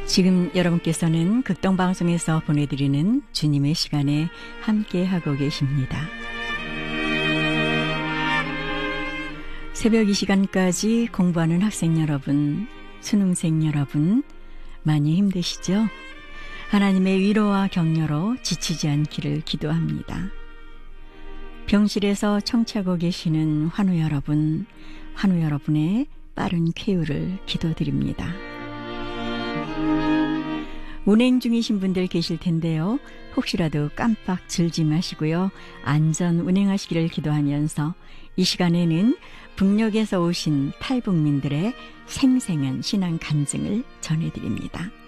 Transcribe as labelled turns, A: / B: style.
A: 지금 여러분께서는 극동방송에서 보내드리는 주님의 시간에 함께하고 계십니다. 새벽 이 시간까지 공부하는 학생 여러분, 수능생 여러분, 많이 힘드시죠? 하나님의 위로와 격려로 지치지 않기를 기도합니다. 병실에서 청취하고 계시는 환우 여러분의 빠른 쾌유를 기도드립니다. 운행 중이신 분들 계실 텐데요. 혹시라도 깜빡 들지 마시고요. 안전 운행하시기를 기도하면서 이 시간에는 북녘에서 오신 탈북민들의 생생한 신앙 간증을 전해드립니다.